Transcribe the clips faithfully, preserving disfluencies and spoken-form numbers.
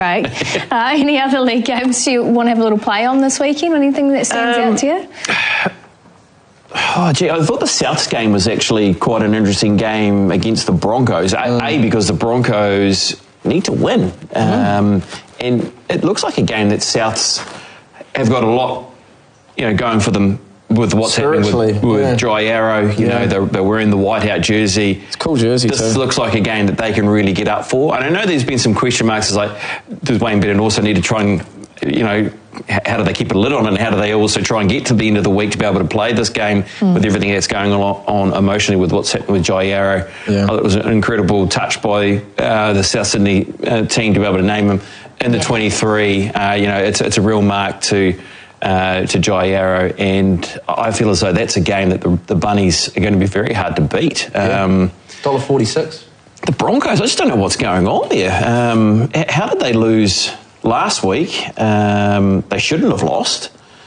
Right. Uh, any other league games you want to have a little play on this weekend? Anything that stands um, out to you? Oh, gee, I thought the Souths game was actually quite an interesting game against the Broncos. Mm. A, because the Broncos need to win. Mm. Um, and it looks like a game that Souths have got a lot, you know, going for them with what's happening with, with yeah. Jai Arrow. You yeah. know, they're, they're wearing the whiteout jersey. It's a cool jersey, This too. looks like a game that they can really get up for. And I know there's been some question marks. It's like, does Wayne Bennett also need to try and, you know, how do they keep a lid on it, and how do they also try and get to the end of the week to be able to play this game mm. with everything that's going on, on emotionally with what's happening with Jai Arrow? Yeah. Oh, it was an incredible touch by uh, the South Sydney uh, team to be able to name him in the yeah. twenty-three. Uh, you know, it's, it's a real mark to... Uh, to Jai Arrow, and I feel as though that's a game that the, the Bunnies are going to be very hard to beat. Um, one dollar forty-six. The Broncos, I just don't know what's going on there. Um, how did they lose last week? Um, they shouldn't have lost,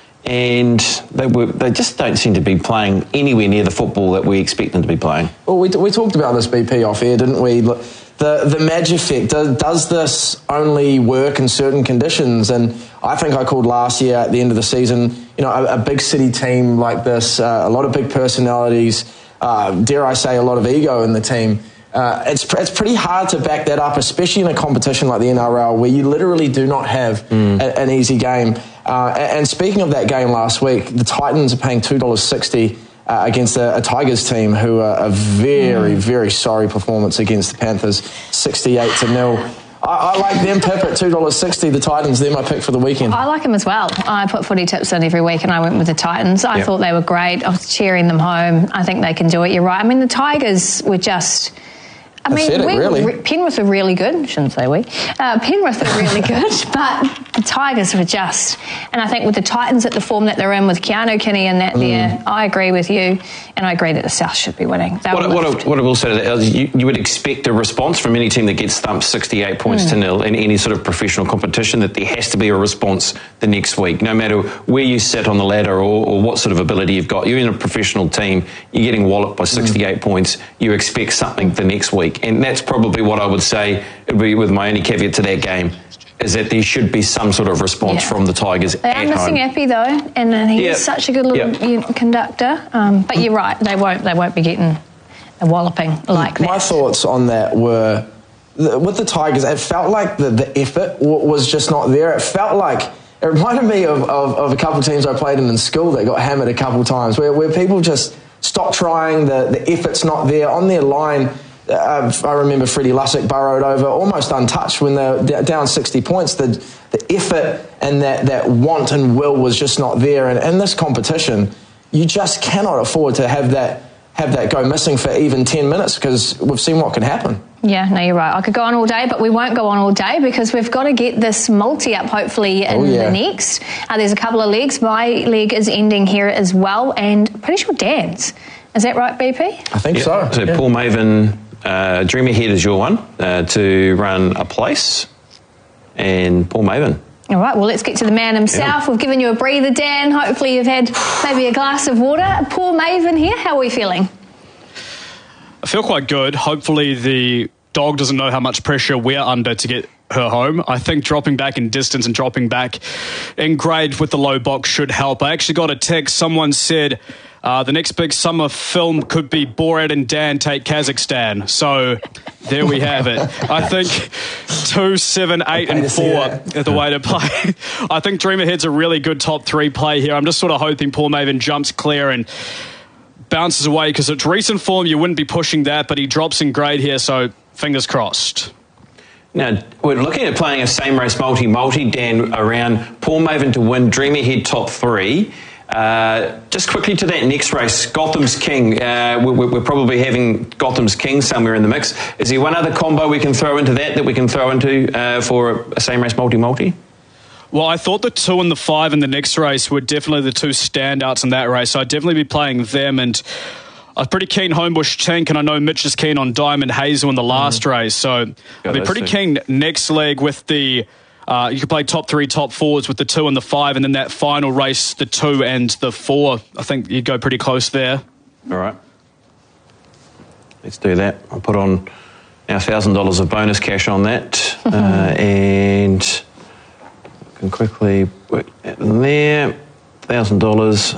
and they were, they just don't seem to be playing anywhere near the football that we expect them to be playing. Well, we, we talked about this, B P, off air, didn't we? The the Madge effect, does, does this only work in certain conditions? And I think I called last year at the end of the season, you know, a, a big city team like this, uh, a lot of big personalities, uh, dare I say a lot of ego in the team. Uh, it's it's pretty hard to back that up, especially in a competition like the N R L where you literally do not have mm. a, an easy game. Uh, and, and speaking of that game last week, the Titans are paying two dollars sixty Uh, against a, a Tigers team who are a very, mm. very sorry performance against the Panthers, sixty-eight to nil. I, I like them, Pip, at two dollars sixty. The Titans, they're my pick for the weekend. I like them as well. I put footy tips in every week and I went with the Titans. I yep. thought they were great. I was cheering them home. I think they can do it. You're right. I mean, the Tigers were just... I mean, Pathetic, we, really. Penrith are really good. Shouldn't say we. Uh, Penrith are really good, but the Tigers were just... And I think with the Titans at the form that they're in with Keanu Kinney and that mm. there, I agree with you, and I agree that the South should be winning. What, what, I, what I will say to that is you, you would expect a response from any team that gets thumped sixty-eight points mm. to nil in any sort of professional competition, that there has to be a response the next week, no matter where you sit on the ladder or, or what sort of ability you've got. You're in a professional team, you're getting walloped by sixty-eight mm. points, you expect something the next week. And that's probably what I would say would be with my only caveat to that game, is that there should be some sort of response yeah. from the Tigers they at home. They are missing Appy though, and he's yep. such a good little yep. conductor. Um, but you're right, they won't they won't be getting a walloping like my that. My thoughts on that were, with the Tigers, it felt like the, the effort was just not there. It felt like, it reminded me of, of, of a couple of teams I played in in school that got hammered a couple of times, where, where people just stop trying, the, the effort's not there. On their line, Uh, I remember Freddie Lussick burrowed over almost untouched when they were down sixty points. The the effort and that, that want and will was just not there. And in this competition, you just cannot afford to have that have that go missing for even ten minutes, because we've seen what can happen. Yeah, no, you're right. I could go on all day, but we won't go on all day because we've got to get this multi up hopefully in oh, yeah. the next. Uh, there's a couple of legs. My leg is ending here as well, and pretty sure Dan's. Is that right, B P? I think yep. so. So yeah. Paul Maven... Uh, Dream Ahead is your one uh, to run a place, and Paul Maven. All right, well, let's get to the man himself. Yeah. We've given you a breather, Dan. Hopefully you've had maybe a glass of water. Paul Maven here, how are we feeling? I feel quite good. Hopefully the dog doesn't know how much pressure we're under to get her home. I think dropping back in distance and dropping back in grade with the low box should help. I actually got a text. Someone said... Uh, the next big summer film could be Borat and Dan take Kazakhstan. So there we have it. I think two, seven, eight, and four are the way to play. I think Dream Ahead's a really good top three play here. I'm just sort of hoping Paul Maven jumps clear and bounces away, because it's recent form. You wouldn't be pushing that, but he drops in grade here, so fingers crossed. Now, we're looking at playing a same race multi-multi, Dan, around Paul Maven to win Dream Ahead top three. Uh, just quickly to that next race, Gotham's King. Uh, we're, we're probably having Gotham's King somewhere in the mix. Is there one other combo we can throw into that that we can throw into uh, for a same race multi-multi? Well, I thought the two and the five in the next race were definitely the two standouts in that race, so I'd definitely be playing them. And I was pretty keen Homebush Tink, and I know Mitch is keen on Diamond Hazel in the last mm. race, so I'd be pretty two. keen next leg with the... Uh, you could play top three, top fours with the two and the five, and then that final race, the two and the four. I think you'd go pretty close there. All right. Let's do that. I'll put on Now one thousand dollars of bonus cash on that. Mm-hmm. uh, and I can quickly work that in there. one thousand dollars.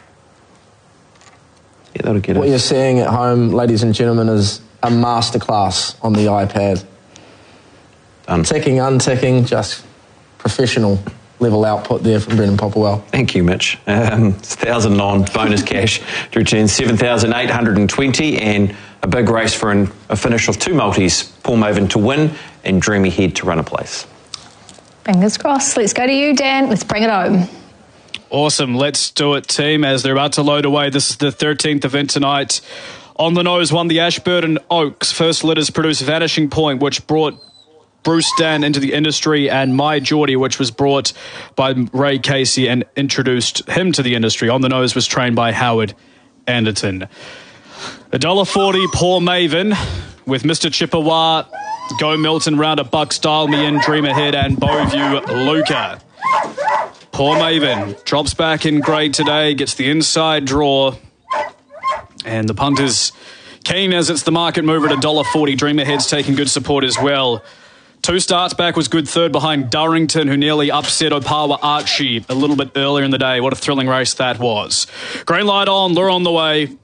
Yeah, that'll get what us. You're seeing at home, ladies and gentlemen, is a masterclass on the iPad. Done. Ticking, unticking, just professional level output there from Brendan Popplewell. Thank you, Mitch. Um, one thousand on bonus cash to return seven thousand eight hundred twenty, and a big race for an, a finish of two multis, Paul Maven to win and Dreamy Head to run a place. Fingers crossed. Let's go to you, Dan. Let's bring it home. Awesome. Let's do it, team, as they're about to load away. This is the thirteenth event tonight. On the nose won the Ashburton Oaks. First litters produced Vanishing Point, which brought Bruce Dan into the industry, and My Geordie, which was brought by Ray Casey and introduced him to the industry. On the nose was trained by Howard Anderton. one dollar forty, Paul Maven, with Mister Chippewa, Go Milton, Round a Bucks, Dial Me In, Dream Ahead, and Bowview Luca. Paul Maven drops back in grade today, gets the inside draw, and the punters keen as it's the market mover at one dollar forty. Dream Ahead's taking good support as well. Two starts back was good third behind Durrington, who nearly upset Opawa Archie a little bit earlier in the day. What a thrilling race that was. Green light on, lure on the way.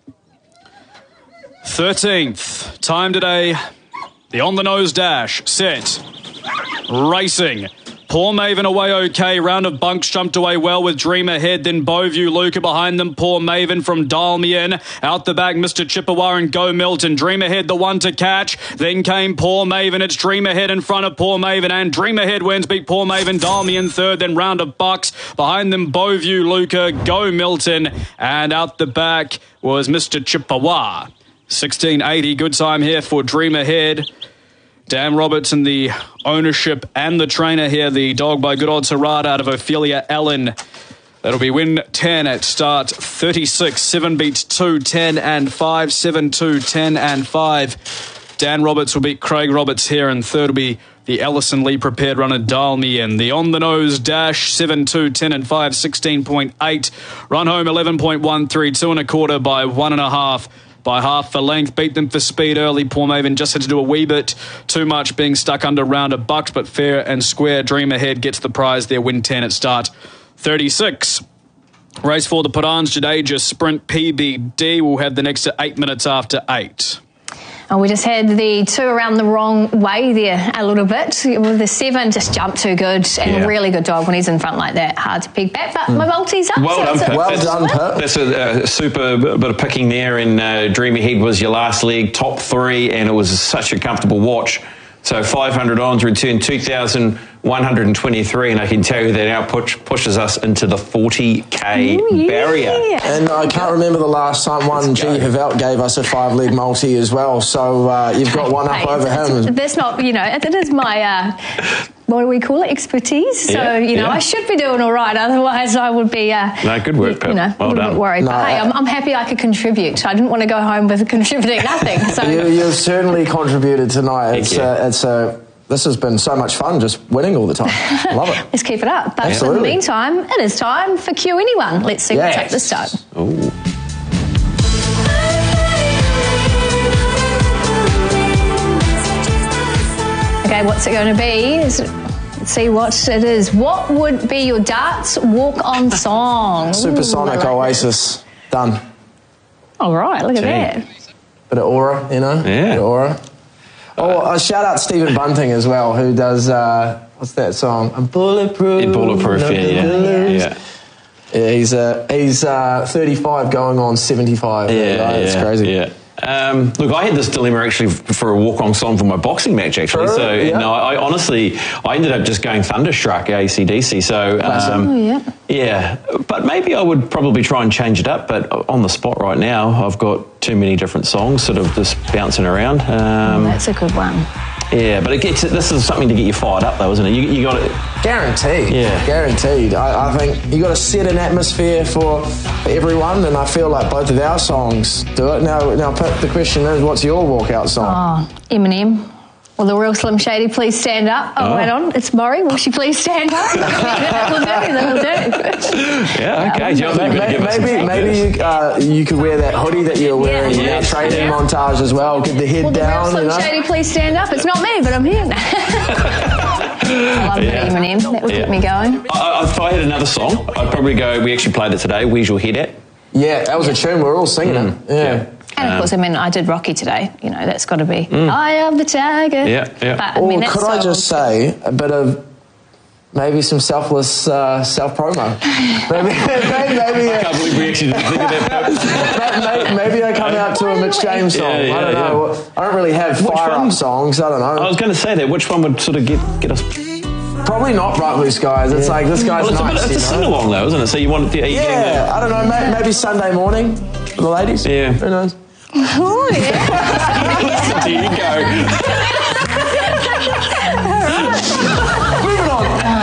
thirteenth time today. The On the Nose Dash, set, racing. Paul Maven away okay. Round of Bunks jumped away well with Dream Ahead. Then Bowview Luca behind them. Paul Maven from Dial Me In. Out the back, Mister Chippewa and Go Milton. Dream Ahead, the one to catch. Then came Paul Maven. It's Dream Ahead in front of Paul Maven. And Dream Ahead wins. Beat Paul Maven. Dial Me In third. Then Round of Bucks. Behind them, Bowview Luca, Go Milton. And out the back was Mister Chippewa. sixteen eighty. Good time here for Dream Ahead. Dan Roberts and the ownership and the trainer here, the dog by Good Odds Harada out of Ophelia Allen. That'll be win ten at start thirty-six. seven beats two, ten and five. seven, two, ten and five. Dan Roberts will beat Craig Roberts here, and third will be the Ellison Lee prepared runner Dial Me In. The On the Nose Dash, seven, two, ten and five, sixteen point eight. Run home eleven point one three, two and a quarter by one and a half. By half for length, beat them for speed early. Paul Maven just had to do a wee bit too much, being stuck under Round of Bucks, but fair and square. Dream Ahead gets the prize there, win ten at start thirty-six. Race for the Purans, Jadeja Sprint P B D. We'll have the next at eight minutes after eight. And we just had the two around the wrong way there a little bit. The seven just jumped too good, and yeah. really good dog when he's in front like that. Hard to pick back, but mm. my multi's up. Well so done, Pip. Well that's, done, Pip. That's a, a super bit of picking there, and uh, Dream Ahead was your last leg, top three, and it was such a comfortable watch. So five hundred on to return two thousand one hundred twenty-three, and I can tell you that now push, pushes us into the forty K Ooh, yeah. barrier. And I can't remember the last time one G. Havelt gave us a five-leg multi as well, so uh, you've got one hey, up over it's, him. That's not, you know, it is my, uh, what do we call it, expertise. So, yeah, you know, yeah. I should be doing all right, otherwise I would be, uh, no, good work, Pip. You know, well a little done. bit worried. No, but hey, I'm, I'm happy I could contribute. I didn't want to go home with contributing nothing. So you, you've certainly contributed tonight. Thank It's you. uh, it's a... This has been so much fun, just winning all the time. Love it. Let's keep it up. But Absolutely. in the meantime, it is time for Q Anyone. Let's see Yes. what's up this time. Ooh. Okay, what's it going to be? Is it, let's see what it is. What would be your darts walk-on song? Supersonic Ooh, I like Oasis. Done. that. All right, look at Gee. that. Bit of aura, you know? Yeah. Bit of aura. Oh, a shout out Stephen Bunting as well, who does, uh, what's that song? I'm bulletproof. Yeah, bulletproof, no yeah, yeah. bulletproof. yeah. Yeah, he's uh, he's uh, thirty-five going on seventy-five. Yeah, right? It's yeah, crazy. Yeah. Um, look, I had this dilemma actually f- for a walk-on song for my boxing match, actually. True, so, yeah. no, I honestly, I ended up just going Thunderstruck, A C D C. So, um, Oh, yeah. yeah. But maybe I would probably try and change it up. But on the spot right now, I've got too many different songs sort of just bouncing around. Um, That's a good one. yeah, but it gets, this is something to get you fired up, though, isn't it? You, you got it. Guaranteed. Yeah. Guaranteed. I, I think you got to set an atmosphere for, for everyone, and I feel like both of our songs do it. Now, now, Pip, the question is, what's your walkout song? Oh, Eminem. Will the real Slim Shady please stand up? Oh, oh. Wait on. It's Maury. Will she please stand up? That'll do. That'll do. Yeah, okay. Yeah, maybe maybe, maybe you, uh, you could wear that hoodie that you're wearing yeah. in our training yeah. montage as well. Get the head Will down. Will the real Slim you know? Shady please stand up? It's not me, but I'm here. I love yeah. Eminem. That would yeah. keep me going. I, if I had another song, I'd probably go, we actually played it today, Where's Your Head At? Yeah, that was yeah. a tune. We were all singing mm. it. Yeah. yeah. And of course, I mean, I did Rocky today. You know, that's got to be mm. Eye of the Tiger. Yeah, yeah. But, I mean, or could I just say a bit of maybe some selfless uh, self-promo? maybe, maybe, maybe, I can't believe we actually didn't think of that. maybe, maybe I come out to a Mitch James song. Yeah, yeah, I don't know. Yeah. I don't really have fire-up songs. I don't know. I was going to say that. Which one would sort of get, get us... Probably not Bright Blue Skies. It's yeah. like, this guy's well, it's nice. A bit, it's a sing-along, though, isn't it? So you want to... Yeah, I don't know. Maybe, maybe Sunday morning for the ladies. Yeah. Who knows? Oh, yeah. There you go. Moving on.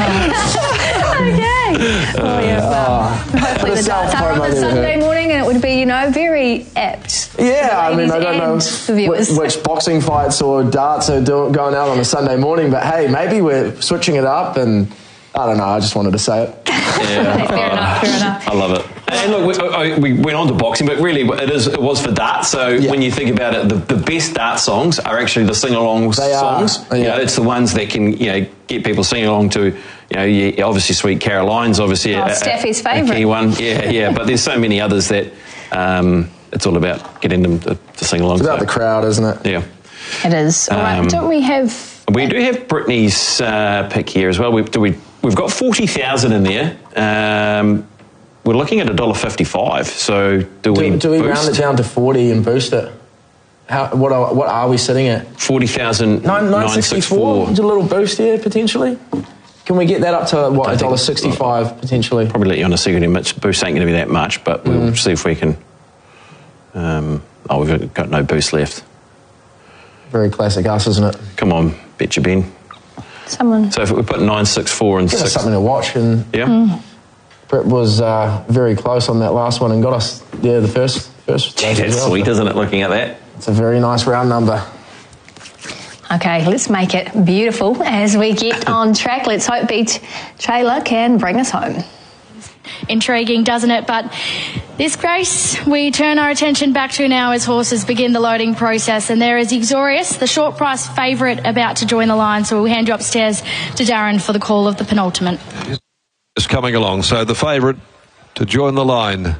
Okay. Oh, yeah, well, uh, hopefully the darts are on the Sunday morning and it would be, you know, very apt. Yeah, I mean, I don't know which, which boxing fights or darts are do, going out on a Sunday morning, but hey, maybe we're switching it up and I don't know, I just wanted to say it. Yeah. fair enough, fair enough. I love it. And look, we, we went on to boxing, but really it is it was for darts. So yeah. when you think about it, the, the best dart songs are actually the sing-along songs. Are. Yeah. You know, it's the ones that can you know get people singing along to. You know, yeah, obviously Sweet Caroline's obviously oh, a, Steffi's a, a key one. Yeah, yeah. But there's so many others that um, it's all about getting them to, to sing along. It's about so. the crowd, isn't it? Yeah, it is. All right, um, don't we have? We do have Brittany's uh, pick here as well. We, do we? We've got forty thousand in there. Um, we're looking at a dollar fifty-five. So do, do we? Do we boost? round it down to forty and boost it? How? What are, what are we sitting at? Forty thousand nine sixty four. A little boost here potentially. Can we get that up to what a dollar sixty-five potentially? Probably let you on a second. Mitch, boost ain't going to be that much, but we'll mm. see if we can. Um, oh, we've got no boost left. Very classic us, isn't it? Come on, bet you Ben. Someone. So if we put nine six four and give six, us something to watch. And yeah, mm. Brett was uh, very close on that last one and got us yeah the first first. Gee, that's well. Sweet, isn't it? Looking at that, it's a very nice round number. Okay, let's make it beautiful as we get on track. Let's hope Beach Trailer can bring us home. Intriguing, doesn't it? But this race we turn our attention back to now as horses begin the loading process, and there is Exorius, the short price favourite, about to join the line. So we'll hand you upstairs to Darren for the call of the penultimate. It's coming along, so the favourite to join the line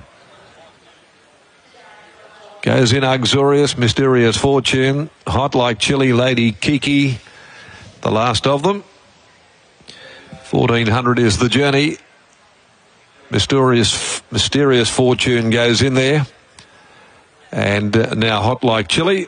goes in Exorius, Mysterious Fortune, Hot Like Chili, Lady Kiki, the last of them. fourteen hundred is the journey. Mysterious, Mysterious Fortune goes in there. And uh, now Hot Like Chili.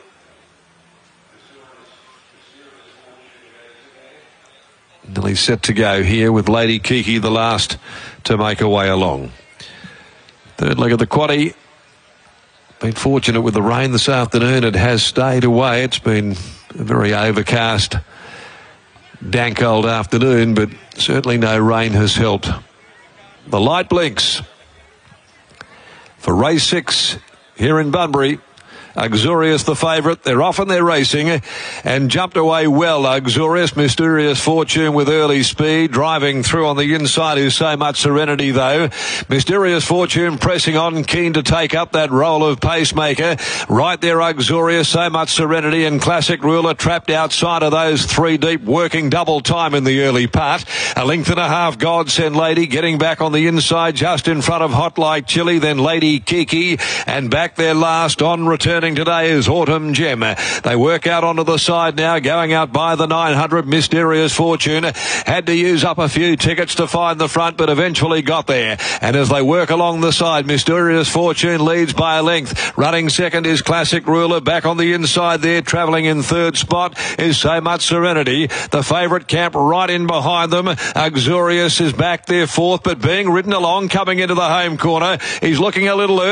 Nearly set to go here with Lady Kiki, the last to make her way along. Third leg of the quaddie. Been fortunate with the rain this afternoon. It has stayed away. It's been a very overcast, dank old afternoon, but certainly no rain has helped. The light blinks for race six here in Bunbury. Exorius the favourite. They're off and they're racing and jumped away well. Exorius, Mysterious Fortune with early speed. Driving through on the inside is So Much Serenity though. Mysterious Fortune pressing on, keen to take up that role of pacemaker. Right there Exorius, So Much Serenity and Classic Ruler trapped outside of those three deep, working double time in the early part. A length and a half Godsend Lady getting back on the inside just in front of Hot Like Chili, then Lady Kiki, and back there last on returning today is Autumn Gem. They work out onto the side now, going out by the nine hundred. Mysterious Fortune had to use up a few tickets to find the front, but eventually got there. And as they work along the side, Mysterious Fortune leads by a length. Running second is Classic Ruler. Back on the inside there, travelling in third spot is So Much Serenity. The favourite camp right in behind them. Exorius is back there fourth, but being ridden along, coming into the home corner. He's looking a little early.